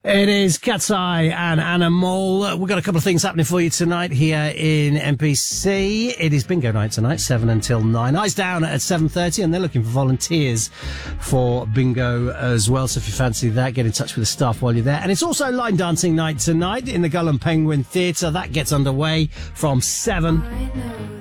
It is Cat's Eye and Animal. We've got a couple of things happening for you tonight here in MPC. It is bingo night tonight, 7 until 9. Eyes down at 7:30, and they're looking for volunteers for bingo as well. So if you fancy that, get in touch with the staff while you're there. And it's also line dancing night tonight in the Gull and Penguin Theatre. That gets underway from 7.